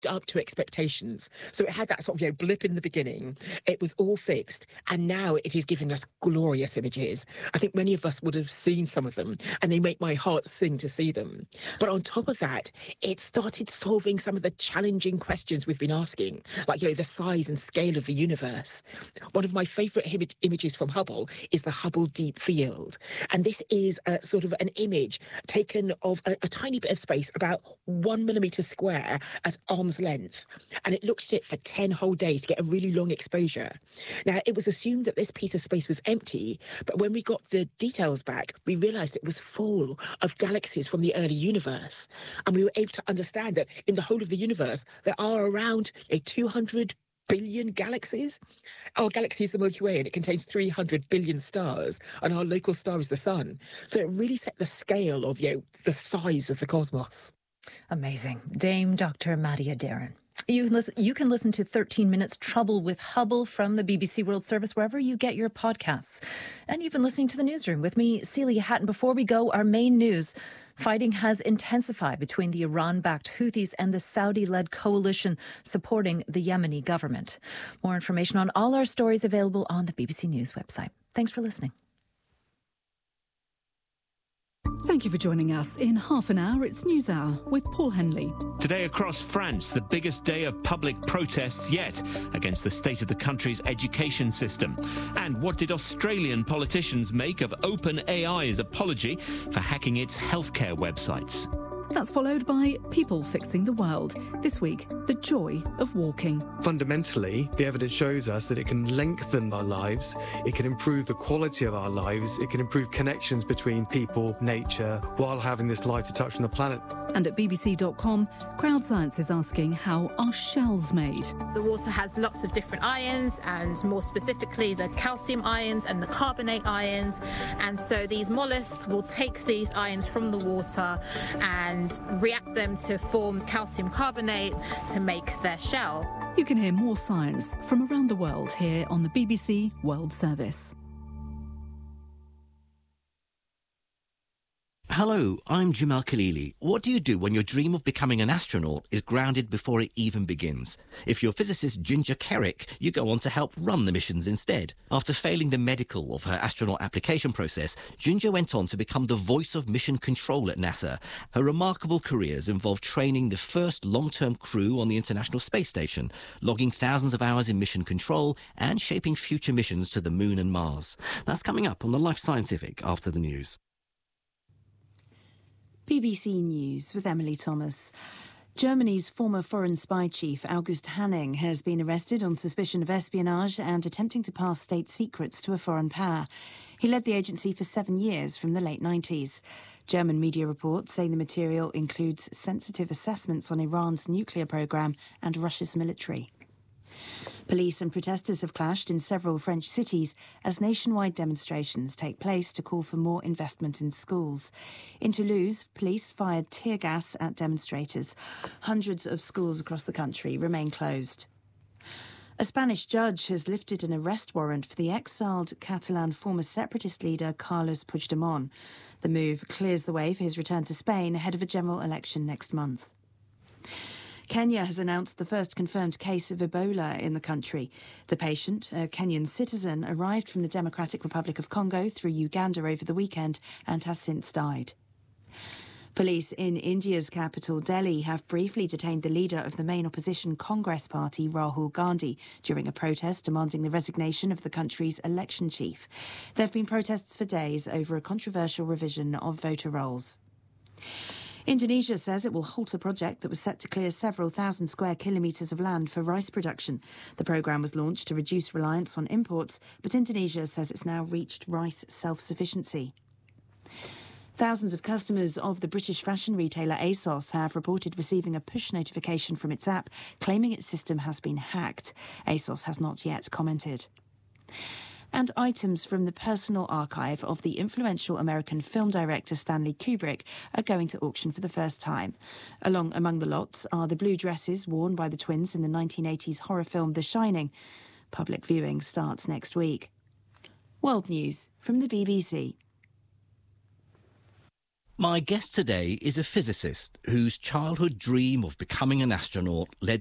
up to expectations. So it had that sort of blip in the beginning. It was all fixed, and now it is giving us glorious images. I think many of us would have seen some of them, and they make my heart sing to see them. But on top of that, it started solving some of the challenging questions we've been asking, like the size and scale of the universe. One of my favourite images from Hubble is the Hubble Deep Field, and this is sort of an image taken of a tiny bit of space, about 1 millimetre square at arm's length, and it looked at it for 10 whole days to get a really long exposure. Now, it was assumed that this piece of space was empty, but when we got the details back, we realised it was full of galaxies from the early universe, and we were able to understand that in the whole of the universe, there are around 200 billion galaxies. Our galaxy is the Milky Way, and it contains 300 billion stars, and our local star is the Sun. So it really set the scale of, the size of the cosmos. Amazing. Dame Dr. Maddie Aderin. You can listen to 13 Minutes Trouble with Hubble from the BBC World Service wherever you get your podcasts. And you've been listening to The Newsroom with me, Celia Hatton. Before we go, our main news. Fighting has intensified between the Iran-backed Houthis and the Saudi-led coalition supporting the Yemeni government. More information on all our stories available on the BBC News website. Thanks for listening. Thank you for joining us. In half an hour, it's NewsHour with Paul Henley. Today across France, the biggest day of public protests yet against the state of the country's education system. And what did Australian politicians make of OpenAI's apology for hacking its healthcare websites? That's followed by People Fixing the World. This week, the joy of walking. Fundamentally, the evidence shows us that it can lengthen our lives, it can improve the quality of our lives, it can improve connections between people, nature, while having this lighter touch on the planet. And at bbc.com, Crowd Science is asking, how are shells made? The water has lots of different ions, and more specifically the calcium ions and the carbonate ions. And so these mollusks will take these ions from the water and react them to form calcium carbonate to make their shell. You can hear more science from around the world here on the BBC World Service. Hello, I'm Jamal Khalili. What do you do when your dream of becoming an astronaut is grounded before it even begins? If you're physicist Ginger Kerrick, you go on to help run the missions instead. After failing the medical of her astronaut application process, Ginger went on to become the voice of mission control at NASA. Her remarkable careers involved training the first long-term crew on the International Space Station, logging thousands of hours in mission control, and shaping future missions to the Moon and Mars. That's coming up on the Life Scientific after the news. BBC News with Emily Thomas. Germany's former foreign spy chief August Hanning has been arrested on suspicion of espionage and attempting to pass state secrets to a foreign power. He led the agency for 7 years from the late 90s. German media reports say the material includes sensitive assessments on Iran's nuclear program and Russia's military. Police and protesters have clashed in several French cities as nationwide demonstrations take place to call for more investment in schools. In Toulouse, police fired tear gas at demonstrators. Hundreds of schools across the country remain closed. A Spanish judge has lifted an arrest warrant for the exiled Catalan former separatist leader Carles Puigdemont. The move clears the way for his return to Spain ahead of a general election next month. Kenya has announced the first confirmed case of Ebola in the country. The patient, a Kenyan citizen, arrived from the Democratic Republic of Congo through Uganda over the weekend and has since died. Police in India's capital, Delhi, have briefly detained the leader of the main opposition Congress party, Rahul Gandhi, during a protest demanding the resignation of the country's election chief. There have been protests for days over a controversial revision of voter rolls. Indonesia says it will halt a project that was set to clear several thousand square kilometres of land for rice production. The programme was launched to reduce reliance on imports, but Indonesia says it's now reached rice self-sufficiency. Thousands of customers of the British fashion retailer ASOS have reported receiving a push notification from its app claiming its system has been hacked. ASOS has not yet commented. And items from the personal archive of the influential American film director Stanley Kubrick are going to auction for the first time. Among the lots are the blue dresses worn by the twins in the 1980s horror film The Shining. Public viewing starts next week. World News from the BBC. My guest today is a physicist whose childhood dream of becoming an astronaut led